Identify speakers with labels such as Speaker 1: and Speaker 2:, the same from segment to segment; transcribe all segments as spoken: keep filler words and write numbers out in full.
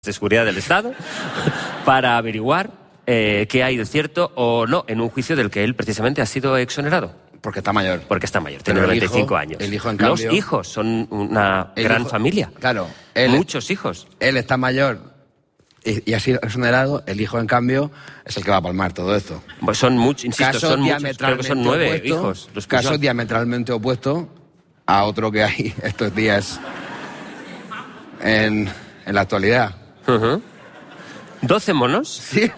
Speaker 1: de seguridad del Estado para averiguar eh, qué hay de cierto o no en un juicio del que él precisamente ha sido exonerado.
Speaker 2: Porque está mayor.
Speaker 1: Porque está mayor, tiene
Speaker 2: Pero el
Speaker 1: noventa y cinco
Speaker 2: hijo-
Speaker 1: años.
Speaker 2: el hijo, en cambio-
Speaker 1: Los hijos son una
Speaker 2: El
Speaker 1: gran
Speaker 2: hijo-
Speaker 1: familia.
Speaker 2: Claro. Él,
Speaker 1: Muchos hijos.
Speaker 2: Él está mayor y, y ha sido exonerado. El hijo, en cambio, es el que va a palmar todo esto.
Speaker 1: Pues son muchos, insisto,
Speaker 2: Caso
Speaker 1: son muchos. Creo que
Speaker 2: diametralmente
Speaker 1: son nueve
Speaker 2: opuesto,
Speaker 1: hijos. Los
Speaker 2: caso
Speaker 1: puso.
Speaker 2: diametralmente opuesto a otro que hay estos días en, en la actualidad.
Speaker 1: Ujú. ¿Doce monos?
Speaker 2: Sí.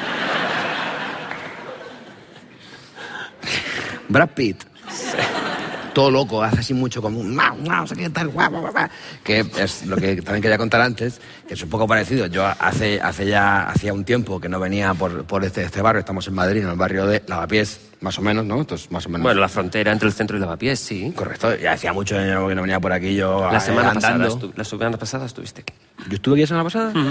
Speaker 2: Brad Pitt. Todo loco, hace así mucho como un mau, mau, no sé qué tal, guau, guau, guau, que es lo que también quería contar antes, que es un poco parecido. Yo hace, hace ya hacía un tiempo que no venía por, por este, este barrio, estamos en Madrid, en el barrio de Lavapiés, más o menos, ¿no? Esto es más o menos.
Speaker 1: Bueno, la frontera entre el centro y Lavapiés, sí.
Speaker 2: Correcto, ya hacía mucho que no venía por aquí yo
Speaker 1: La
Speaker 2: eh,
Speaker 1: semana, pasada,
Speaker 2: andando.
Speaker 1: estu- la semana pasada estuviste aquí.
Speaker 2: ¿Yo estuve aquí la semana pasada?
Speaker 1: Ujú.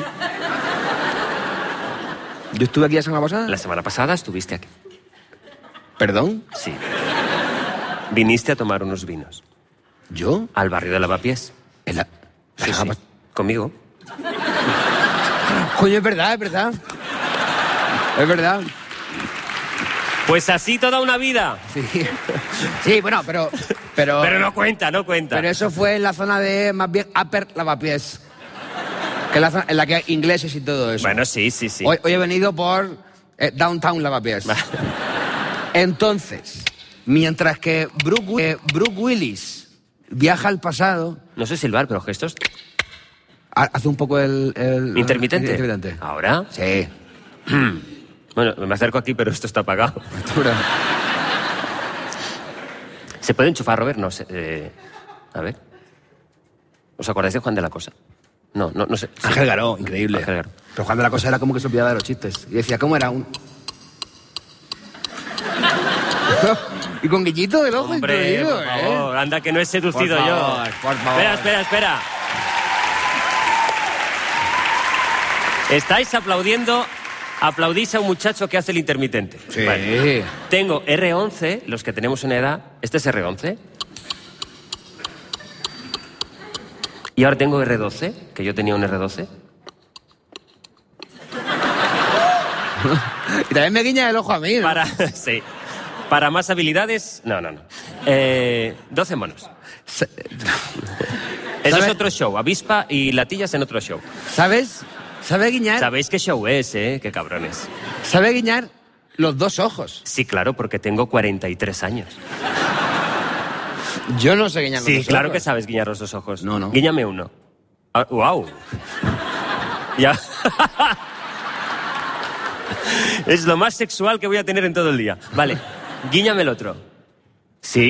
Speaker 2: ¿Yo estuve aquí la semana pasada?
Speaker 1: La semana pasada estuviste aquí.
Speaker 2: ¿Perdón?
Speaker 1: Sí. Viniste a tomar unos vinos.
Speaker 2: ¿Yo?
Speaker 1: Al barrio de Lavapiés.
Speaker 2: En la...
Speaker 1: Sí,
Speaker 2: la
Speaker 1: sí.
Speaker 2: semana pas-
Speaker 1: Conmigo.
Speaker 2: Coño, es verdad, es verdad. Es verdad.
Speaker 1: Pues así toda una vida.
Speaker 2: Sí, sí, bueno, pero, pero...
Speaker 1: Pero no cuenta, no cuenta.
Speaker 2: Pero eso fue en la zona de, más bien, Upper Lavapiés. Que es la zona en la que hay ingleses y todo eso.
Speaker 1: Bueno, sí, sí, sí.
Speaker 2: Hoy, hoy he venido por eh, Downtown Lavapiés. Entonces, mientras que Brooke, Wi- eh, Brooke Willis viaja al pasado,
Speaker 1: No sé silbar, pero gestos.
Speaker 2: ha- hace un poco el... el-
Speaker 1: ¿Intermitente?
Speaker 2: el intermitente.
Speaker 1: ¿Ahora?
Speaker 2: Sí.
Speaker 1: Bueno, me acerco aquí, pero esto está apagado. ¿Se puede enchufar, Robert? No sé. eh, A ver. ¿Os acordáis de Juan de la Cosa? No, no, no sé. Sí.
Speaker 2: Ángel Garó, increíble.
Speaker 1: Ángel Garó.
Speaker 2: Pero cuando la cosa era como que se olvidaba de los chistes. Y decía, ¿cómo era? Un... y con guiñito del ojo.
Speaker 1: Hombre,
Speaker 2: incluido,
Speaker 1: por
Speaker 2: ¿eh?
Speaker 1: favor, anda que no he seducido
Speaker 2: Por
Speaker 1: yo.
Speaker 2: favor, por favor.
Speaker 1: Espera, espera, espera. Estáis aplaudiendo, aplaudís a un muchacho que hace el intermitente.
Speaker 2: Sí.
Speaker 1: Vale. Tengo erre once, los que tenemos una edad. Este es erre once. Y ahora tengo erre doce, que yo tenía un erre doce.
Speaker 2: Y también me guiña el ojo a mí, ¿no?
Speaker 1: Para, sí. Para más habilidades, no, no, no. Eh, doce monos.
Speaker 2: Se-
Speaker 1: Eso es
Speaker 2: ¿Sabe-
Speaker 1: otro show. Avispa y latillas en otro show.
Speaker 2: ¿Sabes? ¿Sabe guiñar?
Speaker 1: ¿Sabéis qué show es, eh? Qué cabrones.
Speaker 2: ¿Sabe guiñar los dos ojos?
Speaker 1: Sí, claro, porque tengo cuarenta y tres años.
Speaker 2: Yo no sé guiñar los
Speaker 1: Sí,
Speaker 2: dos
Speaker 1: claro
Speaker 2: ojos.
Speaker 1: que sabes guiñar los dos ojos.
Speaker 2: No, no.
Speaker 1: Guíñame uno. Ah, ¡Wow! Ya. Es lo más sexual que voy a tener en todo el día. Vale, guíñame el otro. Sí.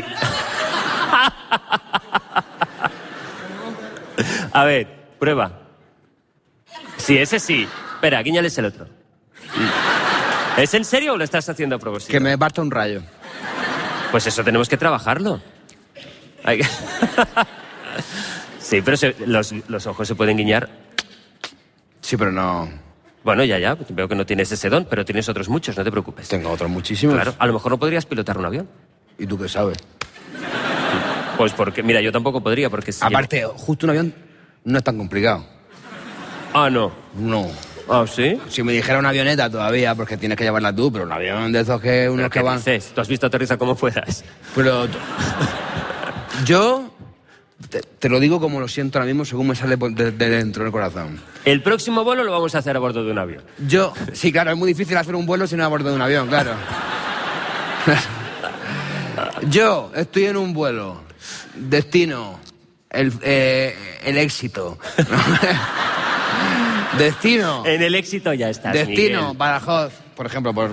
Speaker 1: A ver, prueba. Sí, ese sí. Espera, guíñales el otro. ¿Es en serio o lo estás haciendo a propósito?
Speaker 2: Que me basta un rayo.
Speaker 1: Pues eso tenemos que trabajarlo. Hay que- Sí, pero se- los, los ojos se pueden guiñar.
Speaker 2: Sí, pero no...
Speaker 1: Bueno, ya, ya, veo que no tienes ese don, pero tienes otros muchos, no te preocupes.
Speaker 2: Tengo otros muchísimos.
Speaker 1: Claro, a lo mejor no podrías pilotar un avión.
Speaker 2: ¿Y tú qué sabes?
Speaker 1: Pues porque, mira, yo tampoco podría, porque si...
Speaker 2: Aparte, justo un avión no es tan complicado.
Speaker 1: Ah, no.
Speaker 2: No.
Speaker 1: Ah, ¿sí?
Speaker 2: Si me dijera una avioneta todavía, porque tienes que llevarla tú, pero un avión de esos que unos
Speaker 1: ¿Pero
Speaker 2: que
Speaker 1: qué
Speaker 2: van...
Speaker 1: dices? Tú has visto aterriza como puedas.
Speaker 2: Pero yo te, te lo digo como lo siento ahora mismo, según me sale por- de, de dentro del corazón.
Speaker 1: El próximo vuelo lo vamos a hacer a bordo de un avión.
Speaker 2: Yo, sí, claro, es muy difícil hacer un vuelo si no a bordo de un avión, claro. Yo estoy en un vuelo, destino, el, eh, el éxito. Destino,
Speaker 1: En el éxito ya estás,
Speaker 2: destino,
Speaker 1: Miguel.
Speaker 2: Badajoz, por ejemplo, por...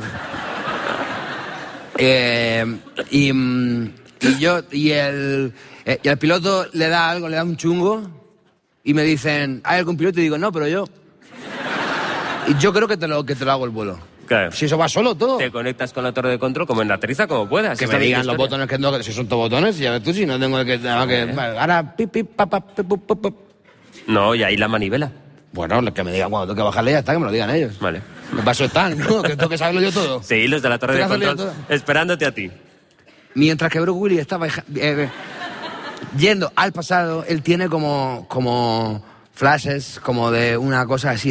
Speaker 2: Eh, y, mm, y yo, y el, eh, y al piloto le da algo, le da un chungo, y me dicen, ¿hay algún piloto? Y digo, no, pero yo. Y yo creo que te lo, que te lo hago el vuelo.
Speaker 1: Claro.
Speaker 2: Si eso va solo todo.
Speaker 1: Te conectas con la torre de control como en la aterriza como puedas.
Speaker 2: Que
Speaker 1: Es
Speaker 2: me
Speaker 1: la misma
Speaker 2: digan los
Speaker 1: historia.
Speaker 2: botones que no, si son todos botones, y ya ves tú, si no tengo que... tengo que vale, ahora, pip, pip, pa, pa, pip, pip, pip, pip.
Speaker 1: No, y ahí la manivela.
Speaker 2: Bueno, lo que me digan cuando tengo que bajarle ya está, que me lo digan ellos.
Speaker 1: Vale.
Speaker 2: Me paso están, ¿no? Que tengo que saberlo yo todo.
Speaker 1: Sí, los de la torre de
Speaker 2: Tengo que hacerlo
Speaker 1: control
Speaker 2: yo todo.
Speaker 1: esperándote a ti.
Speaker 2: Mientras que Bruce Willis estaba eh, yendo al pasado, él tiene como, como flashes como de una cosa así